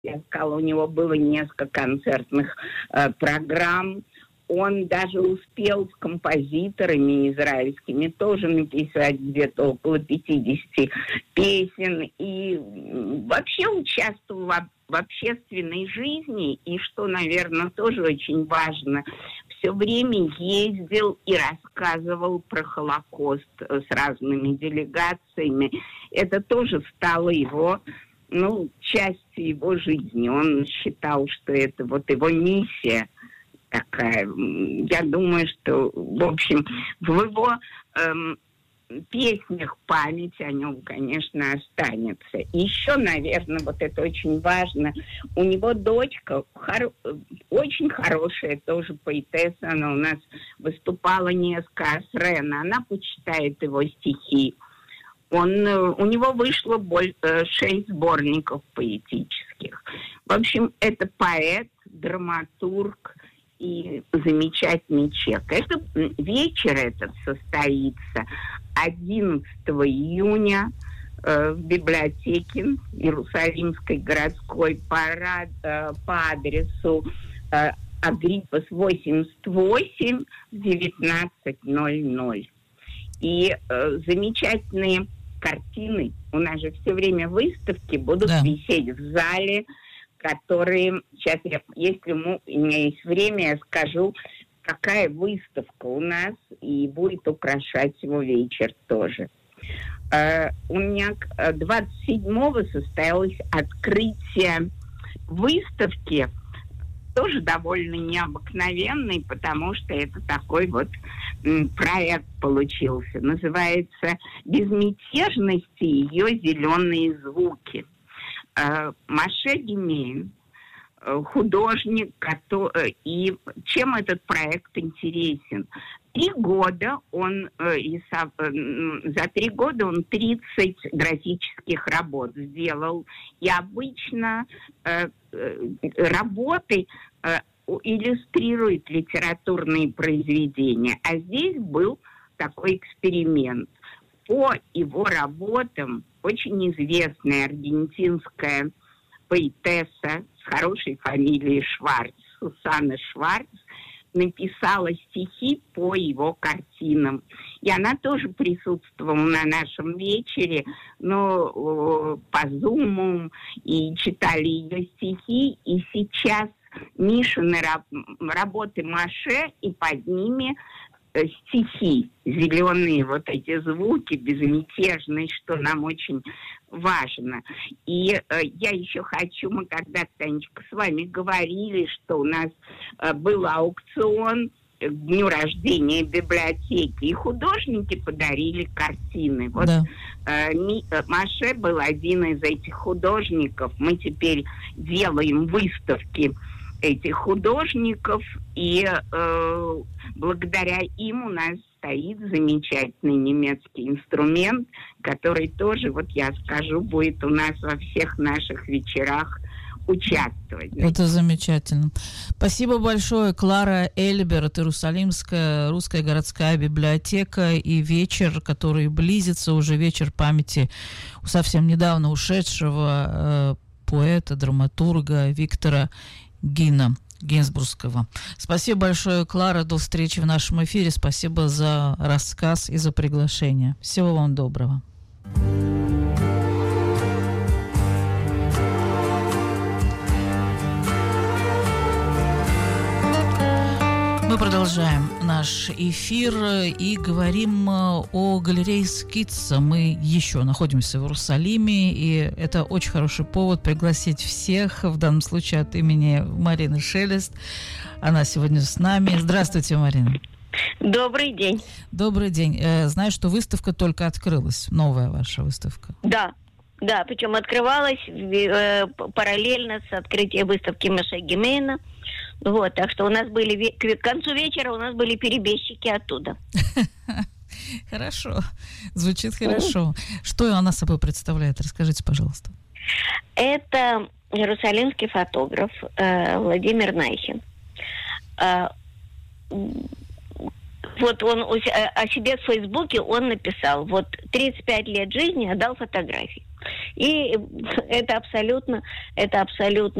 Я сказала, у него было несколько концертных программ. Он даже успел с композиторами израильскими тоже написать где-то около 50 песен. И вообще участвовал в общественной жизни. И что, наверное, тоже очень важно, все время ездил и рассказывал про Холокост с разными делегациями. Это тоже стало его, частью его жизни. Он считал, что это вот его миссия такая. Я думаю, что, в общем, в его песнях память о нем, конечно, останется. Еще, наверное, вот это очень важно, у него дочка очень хорошая тоже поэтесса, она у нас выступала несколько Асрена, она почитает его стихи. У него вышло 6 сборников поэтических. В общем, это поэт, драматург и замечательный человек. Вечер этот состоится 11 июня в библиотеке Иерусалимской городской по адресу Агриппас 88 в 19:00. И замечательные картины, у нас же все время выставки будут висеть в зале, которые, сейчас, если у меня есть время, я скажу, какая выставка у нас, и будет украшать его вечер тоже. У меня 27-го состоялось открытие выставки, тоже довольно необыкновенный, потому что это такой вот проект получился. Называется «Безмятежность и ее зеленые звуки». Маше Гемейн, художник, и чем этот проект интересен? 3 года за 3 года он 30 графических работ сделал. И обычно работы иллюстрируют литературные произведения. А здесь был такой эксперимент. По его работам очень известная аргентинская поэтесса с хорошей фамилией Шварц, Сусанна Шварц, написала стихи по его картинам. И она тоже присутствовала на нашем вечере, но по зуму, и читали ее стихи. И сейчас Мишины работы Маше, и под ними стихи, зеленые вот эти звуки, безмятежность, что нам очень важно. И я еще хочу, мы когда-то, Танечка, с вами говорили, что у нас был аукцион к дню рождения библиотеки, и художники подарили картины. Вот Маше был один из этих художников. Мы теперь делаем выставки этих художников, и благодаря им у нас стоит замечательный немецкий инструмент, который тоже, вот я скажу, будет у нас во всех наших вечерах участвовать. Это замечательно. Спасибо большое. Клара Эльберт, Иерусалимская русская городская библиотека, и вечер, который близится, уже вечер памяти у совсем недавно ушедшего поэта, драматурга Виктора Гинзбургского. Спасибо большое, Клара. До встречи в нашем эфире. Спасибо за рассказ и за приглашение. Всего вам доброго. Мы продолжаем наш эфир и говорим о галерее «Скица». Мы еще находимся в Иерусалиме, и это очень хороший повод пригласить всех, в данном случае от имени Марины Шелест. Она сегодня с нами. Здравствуйте, Марина. Добрый день. Добрый день. Знаю, что выставка только открылась, новая ваша выставка. Да, причем открывалась параллельно с открытием выставки Маше Гемейна. Вот, так что у нас были, к концу вечера у нас были перебежчики оттуда. Хорошо, звучит хорошо. Что она собой представляет? Расскажите, пожалуйста. Это иерусалимский фотограф Владимир Найхин. Вот он о себе в Фейсбуке он написал, вот 35 лет жизни отдал фотографии. И это абсолютно